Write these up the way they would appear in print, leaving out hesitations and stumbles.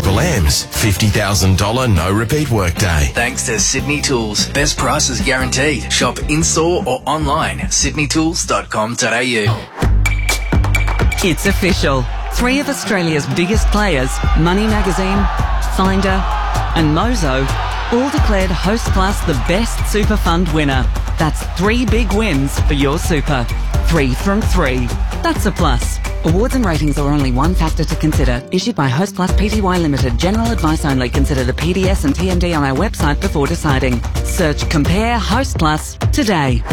Triple M's $50,000 no-repeat workday. Thanks to Sydney Tools. Best prices guaranteed. Shop in-store or online. sydneytools.com.au. It's official. 3 of Australia's biggest players, Money Magazine, Finder and Mozo, all declared Hostplus the best super fund winner. That's 3 big wins for your super. 3 from 3. That's a plus. Awards and ratings are only one factor to consider. Issued by Hostplus Pty Limited. General advice only. Consider the PDS and TMD on our website before deciding. Search Compare Hostplus today.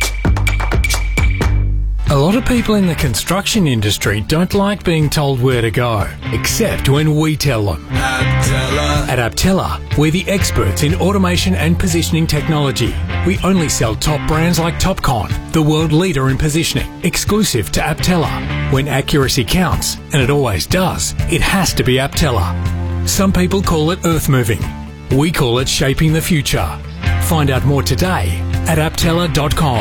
A lot of people in the construction industry don't like being told where to go, except when we tell them. At Aptella, we're the experts in automation and positioning technology. We only sell top brands like Topcon, the world leader in positioning, exclusive to Aptella. When accuracy counts, and it always does, it has to be Aptella. Some people call it earth moving. We call it shaping the future. Find out more today at aptella.com.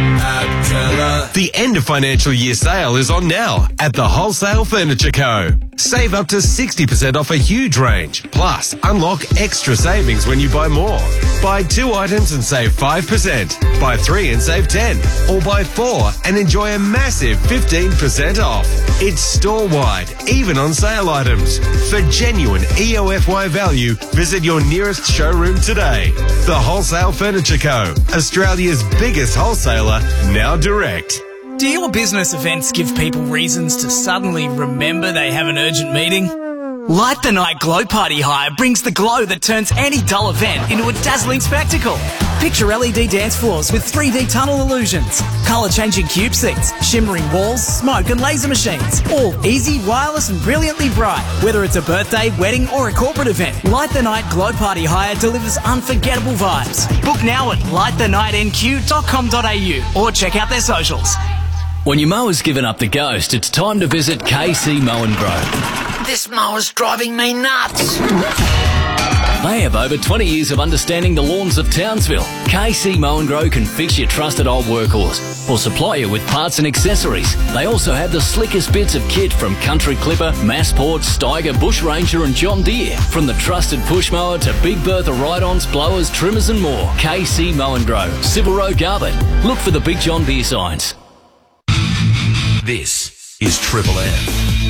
The end of financial year sale is on now at the Wholesale Furniture Co. Save up to 60% off a huge range. Plus, unlock extra savings when you buy more. Buy 2 items and save 5%. Buy 3 and save 10. Or buy 4 and enjoy a massive 15% off. It's store-wide, even on sale items. For genuine EOFY value, visit your nearest showroom today. The Wholesale Furniture Co. Australia's biggest wholesaler, now direct. Do your business events give people reasons to suddenly remember they have an urgent meeting? Light the Night Glow Party Hire brings the glow that turns any dull event into a dazzling spectacle. Picture LED dance floors with 3D tunnel illusions, colour-changing cube seats, shimmering walls, smoke and laser machines. All easy, wireless and brilliantly bright. Whether it's a birthday, wedding or a corporate event, Light the Night Glow Party Hire delivers unforgettable vibes. Book now at lightthenightnq.com.au or check out their socials. When your mower's given up the ghost, it's time to visit KC Mow & Grow. This mower's driving me nuts. They have over 20 years of understanding the lawns of Townsville. KC Mow & Grow can fix your trusted old workhorse or supply you with parts and accessories. They also have the slickest bits of kit from Country Clipper, Massport, Steiger, Bush Ranger and John Deere. From the trusted push mower to Big Bertha ride-ons, blowers, trimmers and more. KC Mow & Grow, Civil Road, Garbutt. Look for the big John Deere signs. This is Triple M.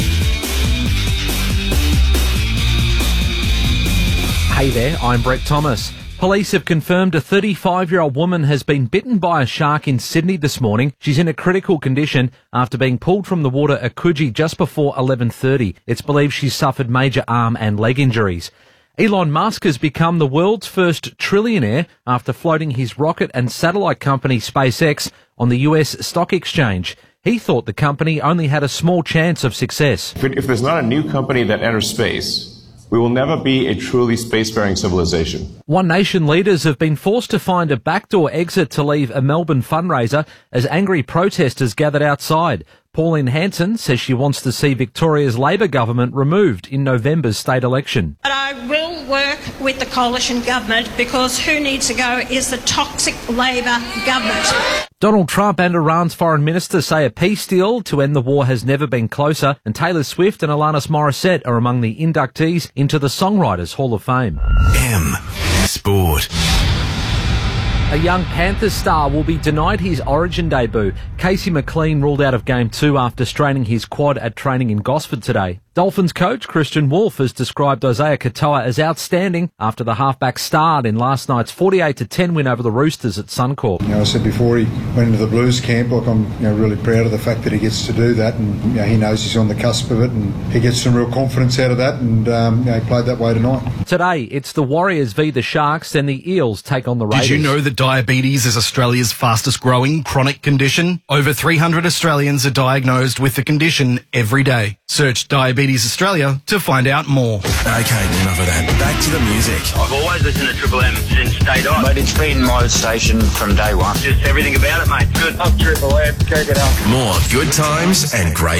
Hey there, I'm Brett Thomas. Police have confirmed a 35-year-old woman has been bitten by a shark in Sydney this morning. She's in a critical condition after being pulled from the water at Coogee just before 11:30. It's believed she's suffered major arm and leg injuries. Elon Musk has become the world's first trillionaire after floating his rocket and satellite company SpaceX on the US stock exchange. He thought the company only had a small chance of success. If there's not a new company that enters space, we will never be a truly spacefaring civilization. One Nation leaders have been forced to find a backdoor exit to leave a Melbourne fundraiser as angry protesters gathered outside. Pauline Hanson says she wants to see Victoria's Labor government removed in November's state election. But I will work with the coalition government because who needs to go is the toxic Labor government. Donald Trump and Iran's foreign minister say a peace deal to end the war has never been closer, and Taylor Swift and Alanis Morissette are among the inductees into the Songwriters Hall of Fame. M Sport. A young Panthers star will be denied his Origin debut. Casey McLean ruled out of Game 2 after straining his quad at training in Gosford today. Dolphins coach Christian Wolff has described Isaiah Katoa as outstanding after the halfback starred in last night's 48-10 win over the Roosters at Suncorp. I said before he went into the Blues camp, I'm really proud of the fact that he gets to do that, and he knows he's on the cusp of it, and he gets some real confidence out of that, and he played that way tonight. Today, it's the Warriors v the Sharks, and the Eels take on the Raiders. Did you know that diabetes is Australia's fastest growing chronic condition? Over 300 Australians are diagnosed with the condition every day. Search Diabetes Australia to find out more. Okay, enough of that. Back to the music. I've always listened to Triple M since day dot. But it's been my station from day one. Just everything about it, mate. Good. Up Triple M, keep it up. More good times and great